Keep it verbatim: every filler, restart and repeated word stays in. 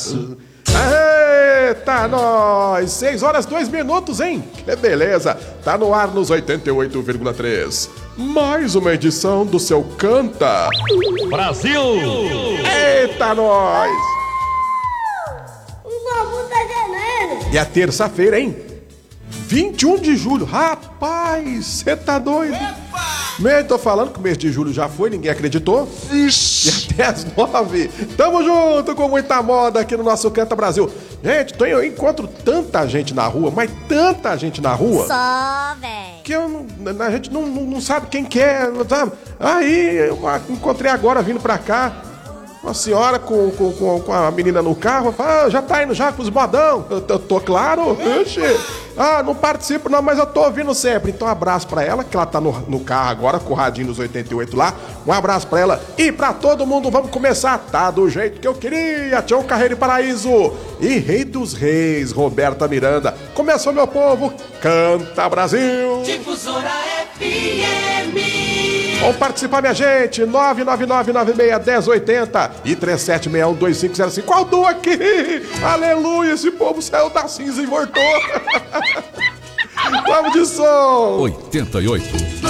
Eita, nós! seis horas, dois minutos, hein? Que beleza! Tá no ar nos oitenta e oito vírgula três. Mais uma edição do seu Canta Brasil! Eita, nós! O bambu tá gemendo! E a terça-feira, hein? vinte e um de julho. Rapaz, você tá doido? Meio, tô falando que o mês de julho já foi, ninguém acreditou. Ixi. E até as nove. Tamo junto com muita moda aqui no nosso Canta Brasil. Gente, tô, eu encontro tanta gente na rua, mas tanta gente na rua. Só, velho. Que eu não, a gente não, não, não sabe quem que é, sabe? Aí, eu encontrei agora vindo pra cá uma senhora com, com, com, com a menina no carro. Ah, já tá indo já com os modão. Eu, eu tô claro. Ixi. Ah, não participo não, mas eu tô ouvindo sempre. Então um abraço pra ela, que ela tá no, no carro agora, com o radinho dos oitenta e oito lá. Um abraço pra ela e pra todo mundo. Vamos começar, tá do jeito que eu queria. Tião Carreiro e Paraíso e Rei dos Reis, Roberta Miranda. Começou, meu povo, Canta Brasil. Difusora F M. Vamos participar, minha gente, nove nove nove nove seis um zero oito zero e três sete seis um dois cinco zero cinco. Qual do aqui? Aleluia, esse povo saiu da cinza e voltou. Vamos de som. oitenta e oito.